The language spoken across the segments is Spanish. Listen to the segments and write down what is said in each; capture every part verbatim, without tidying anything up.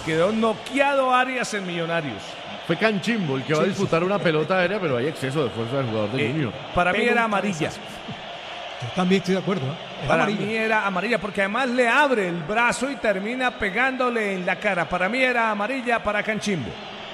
quedó noqueado Arias en Millonarios. Fue Canchimbo el que va a disputar una pelota aérea, pero hay exceso de fuerza del jugador de Eh, Junior. Para mí Pega era un amarilla. cabezazo. Yo también estoy de acuerdo. ¿eh? Es Para amarilla. mí era amarilla, porque además le abre el brazo y termina pegándole en la cara. Para mí era amarilla para Canchimbo.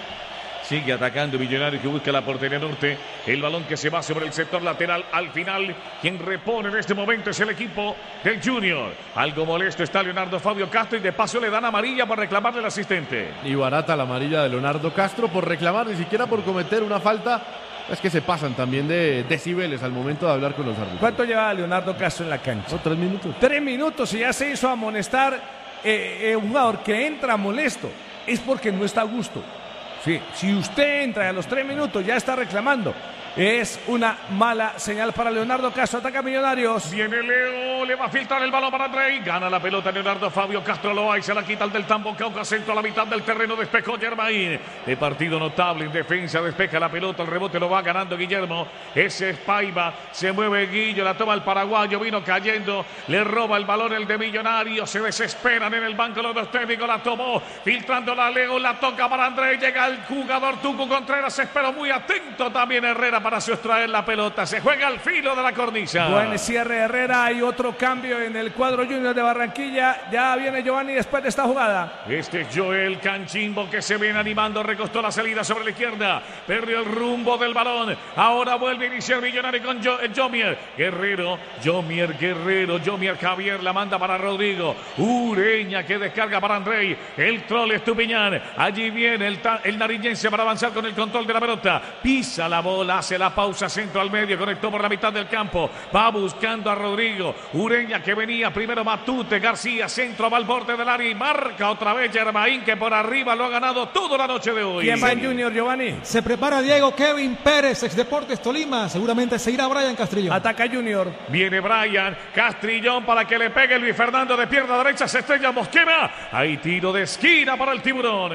Sigue atacando Millonarios, que busca la portería norte. El balón que se va sobre el sector lateral. Al final, quien repone en este momento es el equipo del Junior. Algo molesto está Leonardo Fabio Castro y de paso le dan amarilla por reclamarle al asistente. Y barata la amarilla de Leonardo Castro por reclamar, ni siquiera por cometer una falta. Es que se pasan también de decibeles al momento de hablar con los árbitros. ¿Cuánto lleva Leonardo Castro en la cancha? No, tres minutos. Tres minutos y ya se hizo amonestar eh, eh, un jugador que entra molesto. Es porque no está a gusto. Sí, si usted entra y a los tres minutos ya está reclamando, es una mala señal para Leonardo Castro. Ataca Millonarios. Viene Leo, le va a filtrar el balón para Andrei. Gana la pelota Leonardo Fabio Castro, lo hay, se la quita el del Tambo Cauca, centro a la mitad del terreno, despejó Germain. De partido notable en defensa, despeja la pelota, el rebote lo va ganando Guillermo. Ese es Paiva, se mueve Guillo, la toma el paraguayo, vino cayendo, le roba el balón el de Millonarios, se desesperan en el banco los dos técnicos, la tomó, filtrándola a Leo, la toca para Andrei, llega el jugador Tucu Contreras, esperó muy atento también Herrera para sustraer la pelota, se juega al filo de la cornisa. Buen cierre de Herrera, hay otro cambio en el cuadro Junior de Barranquilla. Ya viene Giovanni después de esta jugada. Este es Joel Canchimbo que se viene animando, recostó la salida sobre la izquierda, perdió el rumbo del balón, ahora vuelve a iniciar Millonario con jo Jomier, Guerrero, Jomier, Guerrero, Jomier Javier, la manda para Rodrigo, Ureña que descarga para Andrei, el troll Estupiñán, allí viene el, el nariñense para avanzar con el control de la pelota, pisa la bola, hace la pausa, centro al medio, conectó por la mitad del campo, va buscando a Rodrigo, Ureña que venía, primero Matute, García, centro va al borde del área y marca otra vez Germain que por arriba lo ha ganado toda la noche de hoy. ¿Quién va en Junior, Giovanni? Se prepara Diego Kevin Pérez, ex Deportes Tolima, seguramente se irá Brian Castrillón. Ataca Junior. Viene Brian Castrillón para que le pegue Luis Fernando de pierna derecha, se estrella Mosquera, hay tiro de esquina para el Tiburón.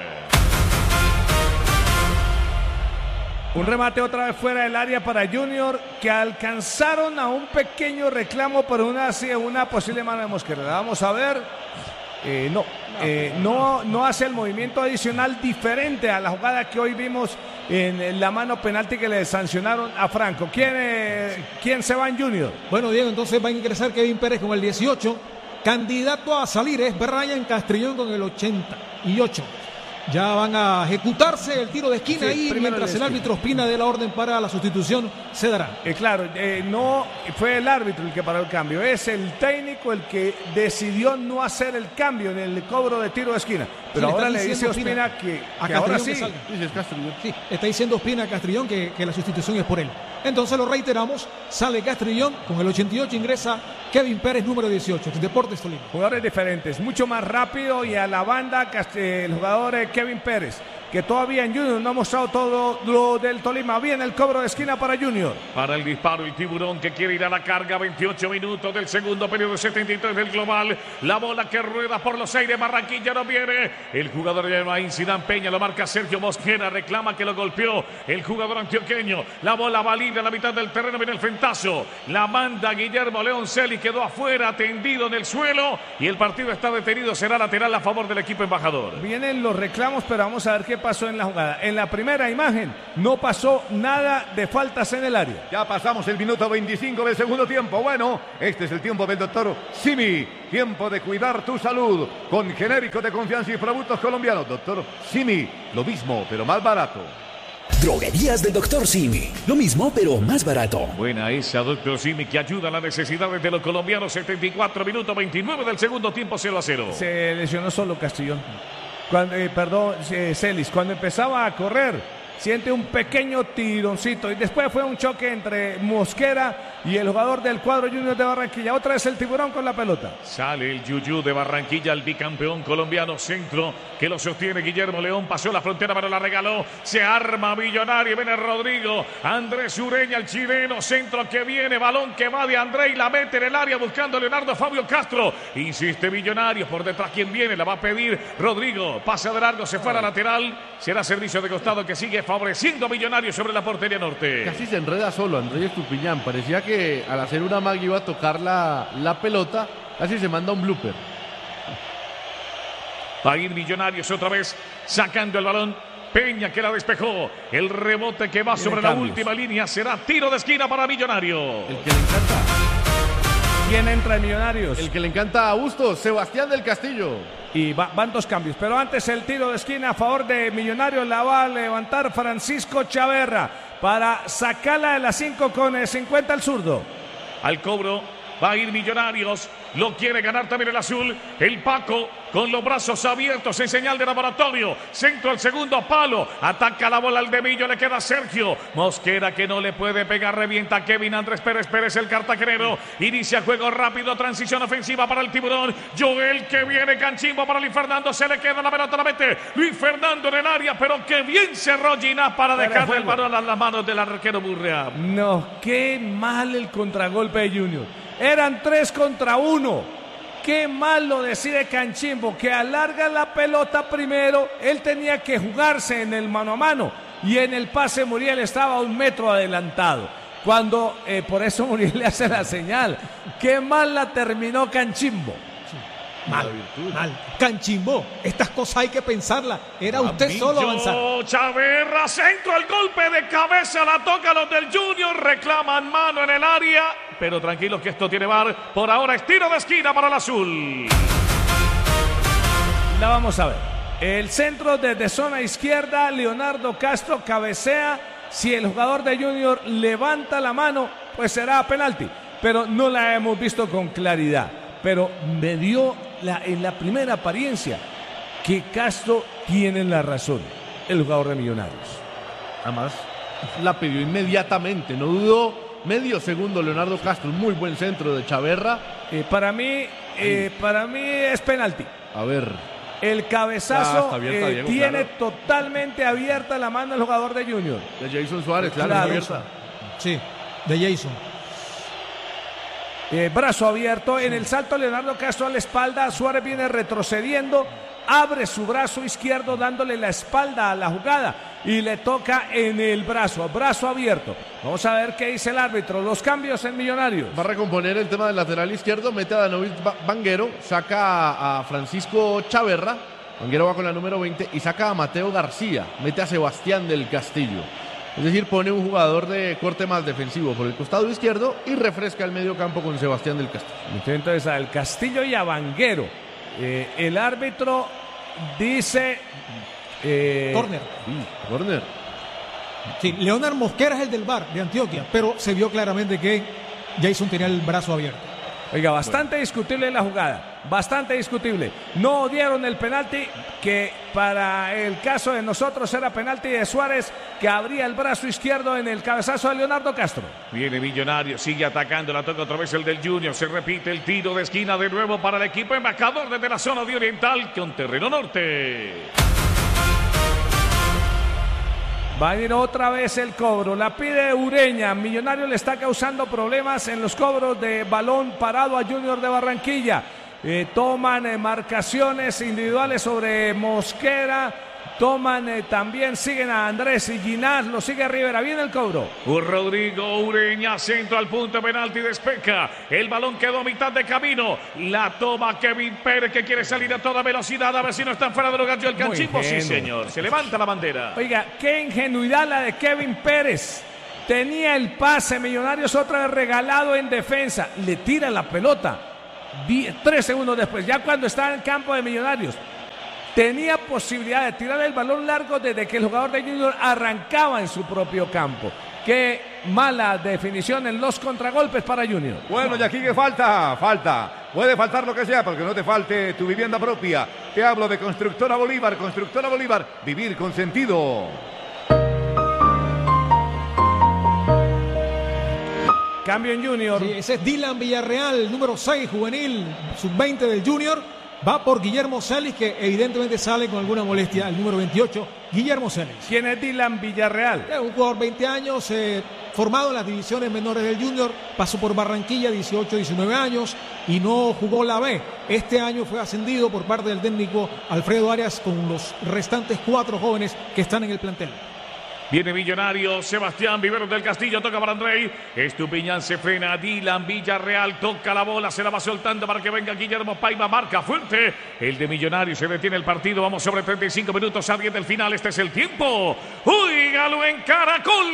Un remate otra vez fuera del área para Junior, que alcanzaron a un pequeño reclamo por una, una posible mano de Mosquera. Vamos a ver. Eh, no, eh, no, no hace el movimiento adicional diferente a la jugada que hoy vimos en la mano penalti que le sancionaron a Franco. ¿Quién, eh, ¿quién se va en Junior? Bueno, Diego, entonces va a ingresar Kevin Pérez con el dieciocho. Candidato a salir es Brian Castrillón con el ochenta y ocho. Ya van a ejecutarse el tiro de esquina Sí, ahí mientras el árbitro Ospina dé la orden para la sustitución, se dará. Eh, claro, eh, no fue el árbitro el que paró el cambio, es el técnico el que decidió no hacer el cambio en el cobro de tiro de esquina. Pero Sí, ahora le le está dice diciendo Ospina que, a que ahora Castrillón sí. que salga. Dices Castrillón. Sí, está diciendo Ospina a Castrillón que, que la sustitución es por él. Entonces lo reiteramos, sale Castrillón, con el ochenta y ocho ingresa Kevin Pérez, número dieciocho, Deportes Tolima. Jugadores diferentes, mucho más rápido, y a la banda el jugador eh, Kevin Pérez, que todavía en Junior no ha mostrado todo lo del Tolima. Viene el cobro de esquina para Junior. Para el disparo, el Tiburón que quiere ir a la carga. veintiocho minutos del segundo periodo, setenta y tres del global. La bola que rueda por los aires. Barranquilla no viene. El jugador de Germain Zidane Peña lo marca Sergio Mosquera. Reclama que lo golpeó el jugador antioqueño. La bola va libre a la mitad del terreno. Viene el frentazo. La manda Guillermo Leonceli. Quedó afuera, tendido en el suelo. Y el partido está detenido. Será lateral a favor del equipo embajador. Vienen los reclamos, pero vamos a ver qué pasó en la jugada. En la primera imagen no pasó nada de faltas en el área. Ya pasamos el minuto veinticinco del segundo tiempo. Bueno, este es el tiempo del doctor Simi. Tiempo de cuidar tu salud con genérico de confianza y productos colombianos. Doctor Simi, lo mismo, pero más barato. Droguerías del doctor Simi. Lo mismo, pero más barato. Buena esa, doctor Simi, que ayuda a las necesidades de los colombianos. setenta y cuatro minutos, veintinueve del segundo tiempo, cero a cero. Se lesionó solo Castrillón. Cuando, eh, perdón, eh, Celis, cuando empezaba a correr, siente un pequeño tironcito y después fue un choque entre Mosquera y el jugador del cuadro Junior de Barranquilla. Otra vez el Tiburón con la pelota. Sale el Yuyu de Barranquilla, el bicampeón colombiano, centro que lo sostiene Guillermo León, pasó la frontera pero la regaló, se arma Millonario, viene Rodrigo, Andrés Ureña, el chileno, centro que viene, balón que va de Andrés, la mete en el área buscando a Leonardo Fabio Castro, insiste Millonario, por detrás quien viene, la va a pedir Rodrigo, pasa de largo, se fue a la lateral, será servicio de costado que sigue favoreciendo a Millonarios sobre la portería norte. Casi se enreda solo Andrés Estupiñán, parecía que al hacer una magia iba a tocar la, la pelota, casi se manda un blooper. Va a ir Millonarios otra vez sacando el balón. Peña que la despejó. El rebote que va Tiene sobre cambios. la última línea será tiro de esquina para Millonarios. El que le encanta. ¿Quién entra en Millonarios? El que le encanta a Bustos, Sebastián del Castillo. Y va- van dos cambios. Pero antes el tiro de esquina a favor de Millonarios la va a levantar Francisco Chaverra para sacarla de las cinco con eh, cincuenta al zurdo. Al cobro va a ir Millonarios. Lo quiere ganar también el azul. El Paco con los brazos abiertos en señal de laboratorio. Centro al segundo palo. Ataca la bola al de Millo. Le queda Sergio Mosquera que no le puede pegar. Revienta Kevin Andrés Pérez Pérez, el cartagenero. Inicia juego rápido. Transición ofensiva para el Tiburón. Joel que viene. Canchimbo para Luis Fernando. Se le queda la pelota. La mete Luis Fernando en el área. Pero que bien cerró Ginás para Fuera de dejarle el juego. balón a las manos del arquero Burrea. No, qué mal el contragolpe de Junior. Eran tres contra uno. Qué mal lo decide Canchimbo, que alarga la pelota primero. Él tenía que jugarse en el mano a mano. Y en el pase Muriel estaba un metro adelantado. Cuando, eh, por eso Muriel le hace la señal. Qué mal la terminó Canchimbo. Mal, mal. Canchimbo, estas cosas hay que pensarlas. Era usted solo avanzar. Millo, Chaverra, centro, el golpe de cabeza, la toca los del Junior, reclaman mano en el área, pero tranquilos que esto tiene V A R, por ahora es tiro de esquina para el azul. La vamos a ver. El centro desde zona izquierda, Leonardo Castro cabecea. Si el jugador de Junior levanta la mano, pues será penalti. Pero no la hemos visto con claridad. Pero me dio la, en la primera apariencia que Castro tiene la razón, el jugador de Millonarios. Además, la pidió inmediatamente. No dudó medio segundo Leonardo Castro. Un muy buen centro de Chaverra. Eh, para mí, eh, para mí es penalti. A ver. El Ah, cabezazo está abierta, eh, Diego, tiene claro. totalmente abierta la mano del jugador de Junior. De Jason Suárez, claro. Claro. abierta. Sí, de Jason. Eh, brazo abierto, en el salto Leonardo Castro a la espalda, Suárez viene retrocediendo, abre su brazo izquierdo dándole la espalda a la jugada y le toca en el brazo, brazo abierto. Vamos a ver qué dice el árbitro, los cambios en Millonarios. Va a recomponer el tema del lateral izquierdo, mete a Danovic Vanguero, saca a, a Francisco Chaverra, Vanguero va con la número veinte y saca a Mateo García, mete a Sebastián del Castillo. Es decir, pone un jugador de corte más defensivo por el costado izquierdo y refresca el medio campo con Sebastián del Castillo. Entonces al Castillo y a Vanguero. Eh, el árbitro dice... Eh, Corner. Sí, corner. Sí, Leonard Mosquera es el del V A R de Antioquia, pero se vio claramente que Jason tenía el brazo abierto. Oiga, bastante discutible la jugada, bastante discutible. No dieron el penalti, que para el caso de nosotros era penalti de Suárez, que abría el brazo izquierdo en el cabezazo de Leonardo Castro. Viene Millonario, sigue atacando, la toca otra vez el del Junior, se repite el tiro de esquina de nuevo para el equipo embajador desde la zona de Oriental con terreno norte. Va a ir otra vez el cobro, la pide Ureña. Millonario le está causando problemas en los cobros de balón parado a Junior de Barranquilla. Eh, toman eh, marcaciones individuales sobre Mosquera. Toman eh, también, siguen a Andrés y Ginás, lo sigue Rivera. Viene el cobro. Rodrigo Ureña, centro al punto penalti, despeja. El balón quedó a mitad de camino. La toma Kevin Pérez que quiere salir a toda velocidad. A ver si no están fuera de lugar. El Canchimbo, sí ingenuo. señor. Se levanta la bandera. Oiga, qué ingenuidad la de Kevin Pérez. Tenía el pase, Millonarios otra vez regalado en defensa. Le tira la pelota. Die- tres segundos después, ya cuando estaba en el campo de Millonarios. Tenía posibilidad de tirar el balón largo desde que el jugador de Junior arrancaba en su propio campo. Qué mala definición en los contragolpes para Junior. Bueno, y aquí que falta, falta. Puede faltar lo que sea, porque no te falte tu vivienda propia. Te hablo de Constructora Bolívar, Constructora Bolívar, vivir con sentido. Cambio en Junior. Sí, ese es Dylan Villarreal, número seis, juvenil, sub veinte del Junior. Va por Guillermo Celis, que evidentemente sale con alguna molestia, el número veintiocho, Guillermo Celis. ¿Quién es Dylan Villarreal? Es un jugador veinte años, eh, formado en las divisiones menores del Junior, pasó por Barranquilla, dieciocho, diecinueve años, y no jugó la B. Este año fue ascendido por parte del técnico Alfredo Arias con los restantes cuatro jóvenes que están en el plantel. Viene Millonario, Sebastián Viveros del Castillo, toca para Andrei. Estupiñán se frena, Dylan Villarreal toca la bola, se la va soltando para que venga Guillermo Paiva, marca fuerte. El de Millonario, se detiene el partido, vamos sobre treinta y cinco minutos, a diez del final, este es el tiempo. ¡Óigalo en Caracol!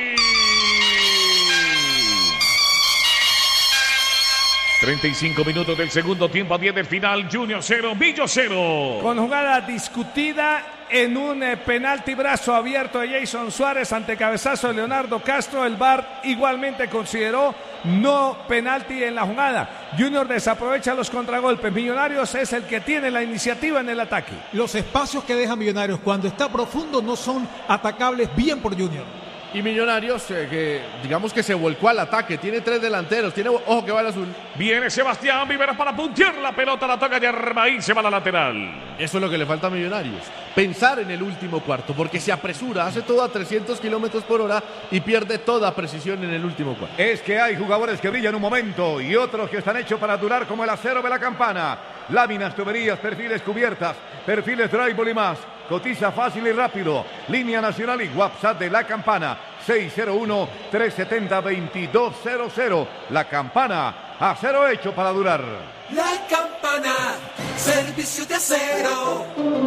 treinta y cinco minutos del segundo tiempo, a diez del final, Junior cero, Millo cero. Con jugada discutida en un eh, penalti brazo abierto de Jason Suárez ante cabezazo de Leonardo Castro, el V A R igualmente consideró no penalti en la jugada. Junior desaprovecha los contragolpes. Millonarios es el que tiene la iniciativa en el ataque. Los espacios que deja Millonarios cuando está profundo no son atacables bien por Junior. Y Millonarios, eh, que digamos que se volcó al ataque, tiene tres delanteros, tiene, ojo que va al azul. Viene Sebastián Viveros para puntear la pelota, la toca Yermaín, se va a la lateral. Eso es lo que le falta a Millonarios, pensar en el último cuarto, porque se apresura, hace todo a trescientos kilómetros por hora y pierde toda precisión en el último cuarto. Es que hay jugadores que brillan un momento y otros que están hechos para durar, como el acero de la Campana. Láminas, tuberías, perfiles cubiertas, perfiles drywall y más. Cotiza fácil y rápido. Línea nacional y WhatsApp de La Campana. seis cero uno, tres siete cero, dos dos cero cero. La Campana, acero hecho para durar. La Campana, servicio de acero.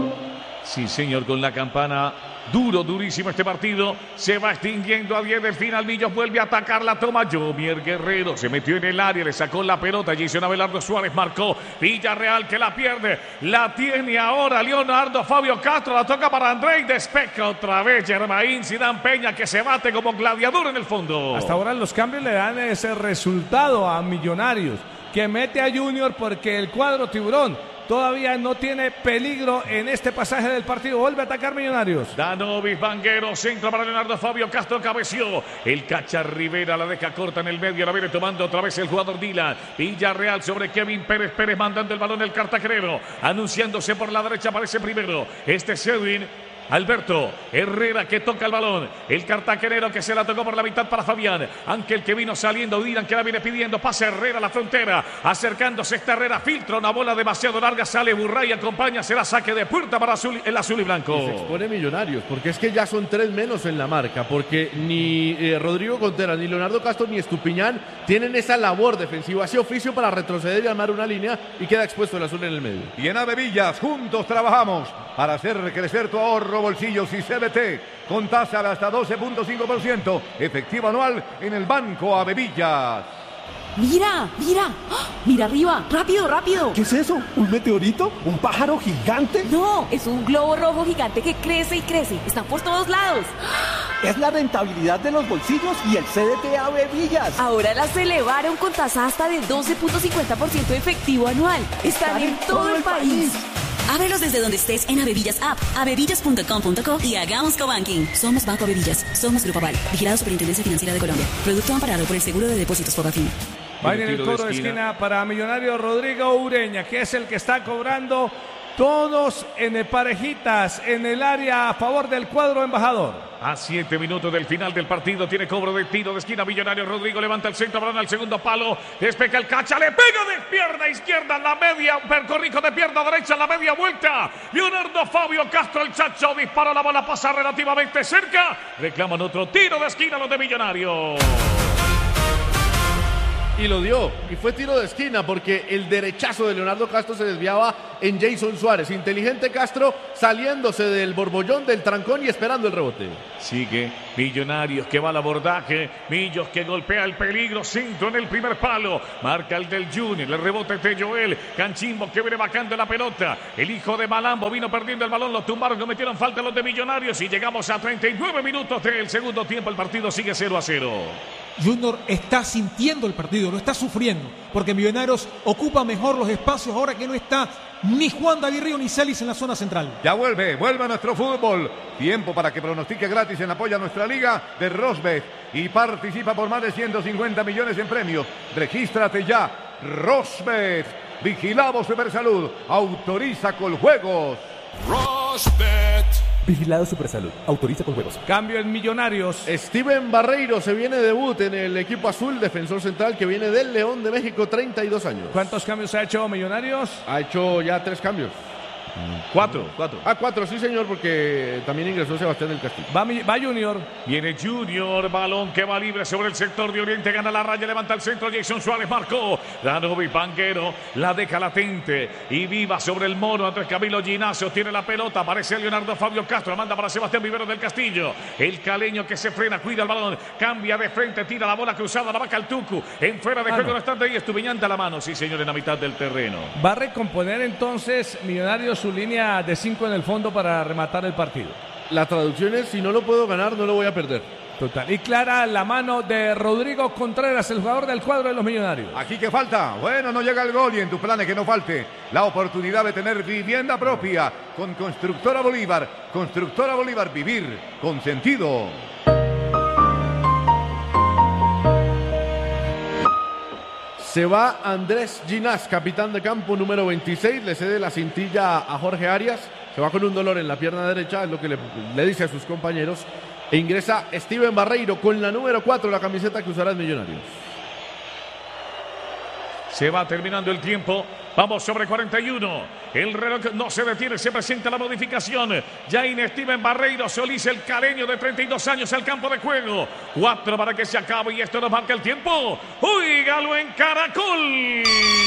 Sí, señor, con La Campana. Duro, durísimo este partido. Se va extinguiendo a diez del final. Millos vuelve a atacar, la toma Jomier Guerrero. Se metió en el área, le sacó la pelota. Jason Abelardo Suárez marcó. Villarreal que la pierde. La tiene ahora Leonardo Fabio Castro. La toca para Andrei. Despeja otra vez Germain Zidane Peña, que se bate como gladiador en el fondo. Hasta ahora los cambios le dan ese resultado a Millonarios, que mete a Junior porque el cuadro tiburón todavía no tiene peligro en este pasaje del partido. Vuelve a atacar Millonarios. Danovis Vanguero, centro para Leonardo Fabio Castro, cabeció. El Cacha Rivera la deja corta en el medio. La viene tomando otra vez el jugador Dylan. Villarreal sobre Kevin Pérez. Pérez mandando el balón el cartagenero. Anunciándose por la derecha, aparece primero. Este es Edwin Alberto Herrera, que toca el balón. El cartagenero que se la tocó por la mitad para Fabián. Ángel que vino saliendo. Dylan que la viene pidiendo. Pasa Herrera a la frontera. Acercándose esta Herrera. Filtra una bola demasiado larga. Sale Burray. Acompaña. Será saque de puerta para azul, el azul y blanco. Y se expone Millonarios. Porque es que ya son tres menos en la marca. Porque ni eh, Rodrigo Contreras, ni Leonardo Castro, ni Estupiñán tienen esa labor defensiva, ese oficio para retroceder y armar una línea. Y queda expuesto el azul en el medio. Y en Avevillas, juntos trabajamos para hacer crecer tu ahorro, bolsillos y C B T con tasa de hasta doce punto cinco por ciento efectivo anual en el Banco Avevillas. Mira, mira, ¡ah! Mira arriba, rápido, rápido. ¿Qué es eso? ¿Un meteorito? ¿Un pájaro gigante? No, es un globo rojo gigante que crece y crece. Están por todos lados. Es la rentabilidad de los bolsillos y el C D T Avevillas. Ahora las elevaron con tasa hasta de doce punto cincuenta por ciento efectivo anual. Están, Están en, en todo, todo el país. país. Ábrelos desde donde estés en Avevillas App, avevillas punto com punto co y hagamos cobanking. Somos Banco Avevillas, somos Grupo Aval, vigilado Superintendencia Financiera de Colombia. Producto amparado por el Seguro de Depósitos Fogafín. Va en el toro de esquina para Millonario Rodrigo Ureña, que es el que está cobrando todos en parejitas en el área a favor del cuadro embajador. A siete minutos del final del partido, tiene cobro de tiro de esquina. Millonario Rodrigo levanta el centro, balón al segundo palo. Despeja el Cacha, le pega de pierna izquierda en la media. Percorrijo de pierna derecha en la media vuelta. Leonardo Fabio Castro, el Chacho, dispara la bola, pasa relativamente cerca. Reclaman otro tiro de esquina los de Millonario. Y lo dio, y fue tiro de esquina porque el derechazo de Leonardo Castro se desviaba en Jason Suárez. Inteligente Castro saliéndose del borbollón, del trancón y esperando el rebote. Sigue Millonarios que va al abordaje. Millos que golpea el peligro, centro en el primer palo. Marca el del Junior, el rebote de Joel. Canchimbo que viene bajando la pelota. El hijo de Malambo vino perdiendo el balón, lo tumbaron, no metieron falta los de Millonarios y llegamos a treinta y nueve minutos del segundo tiempo. El partido sigue cero a cero. Junior está sintiendo el partido, lo está sufriendo, porque Millonarios ocupa mejor los espacios ahora que no está ni Juan David Río ni Celis en la zona central. Ya vuelve, vuelve a nuestro fútbol. Tiempo para que pronostique gratis en apoyo a nuestra liga de Rosbet y participa por más de ciento cincuenta millones en premios. Regístrate ya, Rosbet. Vigilamos Supersalud, autoriza con juegos. Rosbet. Vigilado Supersalud, autoriza con juegos. Cambio en Millonarios. Steven Barreiro se viene de debut en el equipo azul, defensor central que viene del León de México, treinta y dos años. ¿Cuántos cambios ha hecho Millonarios? Ha hecho ya tres cambios. Cuatro, cuatro. Ah, cuatro, sí señor, porque también ingresó Sebastián del Castillo. Va, va Junior. Viene Junior, balón que va libre sobre el sector de Oriente, gana la raya, levanta el centro, Jason Suárez marcó. Danovi Vanguero la deja latente y viva sobre el mono. Andrés Camilo Ginasio tiene la pelota, aparece Leonardo Fabio Castro, la manda para Sebastián Vivero del Castillo. El caleño que se frena, cuida el balón, cambia de frente, tira la bola cruzada, la vaca al Tucu. En fuera de Ah, juego no. no está ahí, Estupiñán da la mano, sí señor, en la mitad del terreno. Va a recomponer entonces Millonarios su línea de cinco en el fondo para rematar el partido. La traducción es, si no lo puedo ganar, no lo voy a perder. Total. Y clara la mano de Rodrigo Contreras, el jugador del cuadro de los Millonarios. Aquí que falta. Bueno, no llega el gol y en tu plan es que no falte la oportunidad de tener vivienda propia con Constructora Bolívar. Constructora Bolívar, vivir con sentido. Se va Andrés Ginás, capitán de campo número veintiséis, le cede la cintilla a Jorge Arias, se va con un dolor en la pierna derecha, es lo que le, le dice a sus compañeros, e ingresa Steven Barreiro con la número cuatro, la camiseta que usará el Millonarios. Se va terminando el tiempo. Vamos sobre cuarenta y uno. El reloj no se detiene, se presenta la modificación. Jain Steven Barreiro Solís, el caleño de treinta y dos años al campo de juego. Cuatro para que se acabe y esto nos marca el tiempo. ¡Óigalo en Caracol!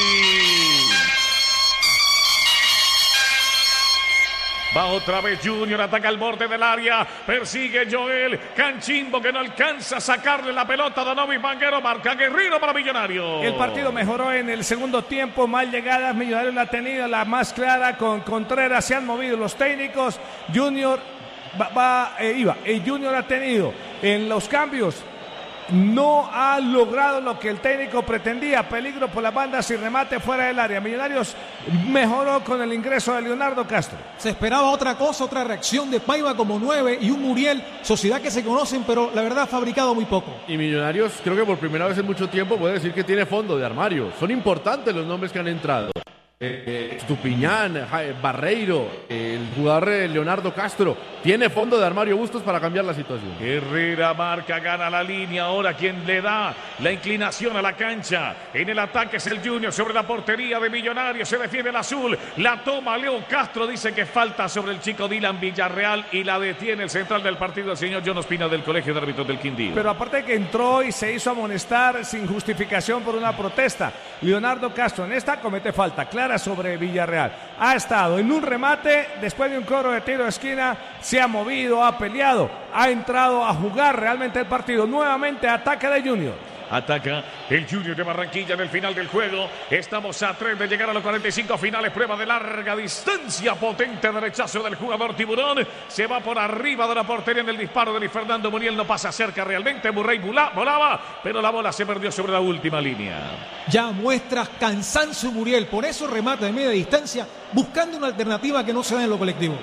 Va otra vez Junior, ataca al borde del área, persigue Joel Canchimbo que no alcanza a sacarle la pelota a Danovi Vanguero, marca Guerrero para Millonarios. El partido mejoró en el segundo tiempo, mal llegadas, Millonarios la ha tenido, la más clara con Contreras, se han movido los técnicos, Junior va, va eh, iba, el Junior ha tenido en los cambios, no ha logrado lo que el técnico pretendía, peligro por las bandas y remate fuera del área. Millonarios mejoró con el ingreso de Leonardo Castro. Se esperaba otra cosa, otra reacción de Paiva como nueve y un Muriel, sociedad que se conocen, pero la verdad ha fabricado muy poco. Y Millonarios, creo que por primera vez en mucho tiempo puede decir que tiene fondo de armario. Son importantes los nombres que han entrado. Eh, eh, Estupiñán, Barreiro, eh, el jugador eh, Leonardo Castro, tiene fondo de armario Bustos para cambiar la situación. Herrera marca, gana la línea. Ahora quien le da la inclinación a la cancha. En el ataque es el Junior sobre la portería de Millonarios. Se defiende el azul. La toma Leo Castro. Dice que falta sobre el chico Dylan Villarreal y la detiene el central del partido, el señor John Ospina del Colegio de Árbitros del Quindío. Pero aparte de que entró y se hizo amonestar sin justificación por una protesta, Leonardo Castro en esta comete falta clara sobre Villarreal. Ha estado en un remate, después de un cobro de tiro de esquina, se ha movido, ha peleado, ha entrado a jugar realmente el partido. Nuevamente ataque de Junior. Ataca el Junior de Barranquilla en el final del juego. Estamos a tres de llegar a los cuarenta y cinco finales. Prueba de larga distancia. Potente derechazo del jugador Tiburón. Se va por arriba de la portería en el disparo de Luis Fernando Muriel. No pasa cerca realmente. Murray volaba, pero la bola se perdió sobre la última línea. Ya muestras cansancio Muriel. Por eso remata de media distancia, buscando una alternativa que no se da en lo colectivo.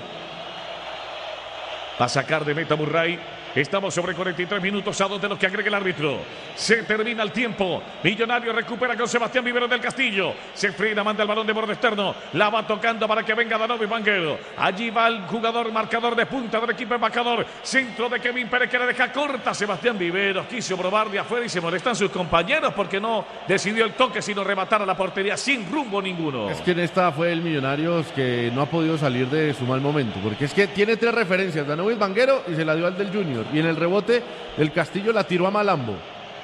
Va a sacar de meta Murray. Estamos sobre cuarenta y tres minutos a dos de los que agrega el árbitro. Se termina el tiempo. Millonario recupera con Sebastián Vivero del Castillo. Se frena, manda el balón de borde externo. La va tocando para que venga Danovi Vanguero. Allí va el jugador marcador de punta del equipo embajador. Centro de Kevin Pérez que le deja corta. Sebastián Vivero quiso probar de afuera y se molestan sus compañeros porque no decidió el toque sino rematar a la portería sin rumbo ninguno. Es que en esta fue el Millonarios que no ha podido salir de su mal momento. Porque es que tiene tres referencias. Danovi Vanguero y se la dio al del Junior. Y en el rebote del Castillo la tiró a Malambo.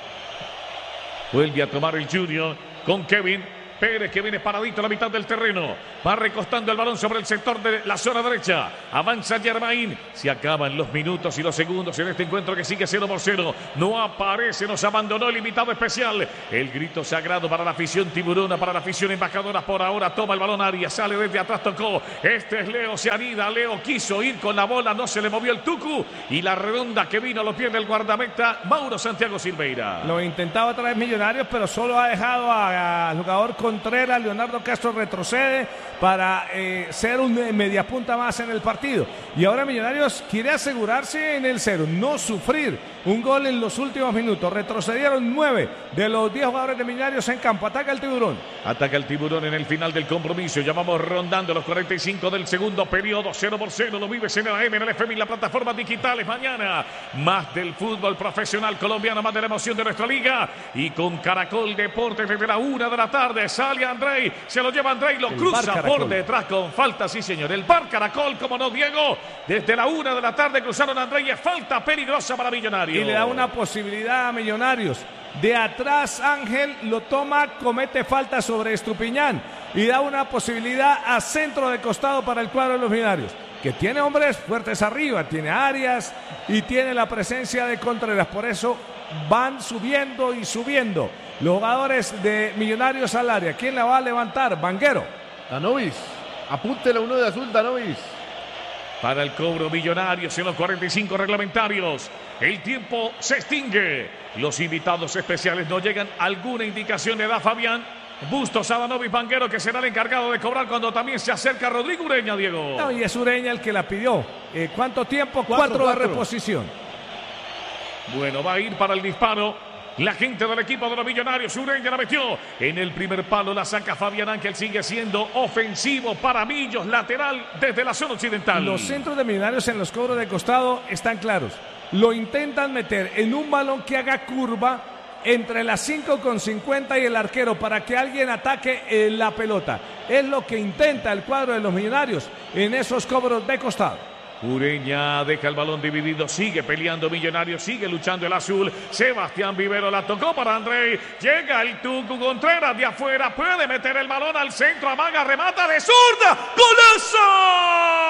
Vuelve a tomar el Junior con Kevin Pérez que viene paradito a la mitad del terreno. Va recostando el balón sobre el sector de la zona derecha. Avanza Germain. Se acaban los minutos y los segundos en este encuentro que sigue cero por cero. No aparece, nos abandonó el invitado especial. El grito sagrado para la afición tiburona, para la afición embajadora. Por ahora toma el balón Arias, sale desde atrás, tocó. Este es Leo, se anida. Leo quiso ir con la bola, no se le movió el tucu. Y la redonda que vino lo pierde el guardameta Mauro Santiago Silveira. Lo intentaba otra vez Millonarios, pero solo ha dejado al jugador Contreras. Leonardo Castro retrocede para eh, ser un mediapunta más en el partido. Y ahora Millonarios quiere asegurarse en el cero, no sufrir un gol en los últimos minutos. Retrocedieron nueve de los diez jugadores de Millonarios en campo. Ataca el Tiburón. Ataca el Tiburón en el final del compromiso. Ya vamos rondando los cuarenta y cinco del segundo periodo. cero por cero. Lo vives en el A M, en el F M y las plataformas digitales. Mañana más del fútbol profesional colombiano, más de la emoción de nuestra liga. Y con Caracol Deportes desde la una de la tarde. sale Andrei, se lo lleva Andrei, lo cruza por detrás con falta, sí señor. El Bar Caracol, como no, Diego, desde la una de la tarde cruzaron a Andrei y es falta peligrosa para Millonarios. Y le da una posibilidad a Millonarios. De atrás Ángel lo toma, comete falta sobre Estupiñán y da una posibilidad a centro de costado para el cuadro de los Millonarios, que tiene hombres fuertes arriba, tiene Arias y tiene la presencia de Contreras. Por eso van subiendo y subiendo los jugadores de Millonarios al área. ¿Quién la va a levantar? Vanguero. Danovis, apúntele uno de azul, Danovis. Para el cobro Millonarios en los cuarenta y cinco reglamentarios. El tiempo se extingue. Los invitados especiales no llegan. ¿Alguna indicación le da Fabián Bustos a Danovis Vanguero, que será el encargado de cobrar cuando también se acerca Rodrigo Ureña, Diego? No, y es Ureña el que la pidió. Eh, ¿Cuánto tiempo? Cuatro, cuatro, cuatro. de reposición. Bueno, va a ir para el disparo la gente del equipo de los Millonarios. Ureña la metió en el primer palo, la saca Fabián Ángel. Sigue siendo ofensivo para Millos, lateral desde la zona occidental. Los centros de Millonarios en los cobros de costado están claros. Lo intentan meter en un balón que haga curva entre las cinco con cincuenta y el arquero para que alguien ataque eh, la pelota. Es lo que intenta el cuadro de los Millonarios en esos cobros de costado. Ureña deja el balón dividido, sigue peleando Millonarios, sigue luchando el azul. Sebastián Vivero la tocó para Andrei. Llega el Tucu Contreras de afuera, puede meter el balón al centro, amaga, remata de zurda. ¡Golazo!